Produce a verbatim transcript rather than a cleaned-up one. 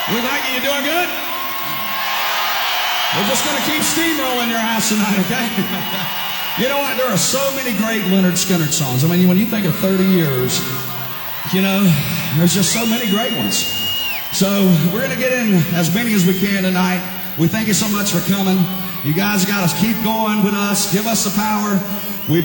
We thank you. You doing good? We're just going to keep steamrolling your house tonight, okay? You know what? There are so many great Leonard Skinner songs. I mean, when you think of thirty years, you know, there's just so many great ones. So we're going to get in as many as we can tonight. We thank you so much for coming. You guys got to keep going with us. Give us the power. We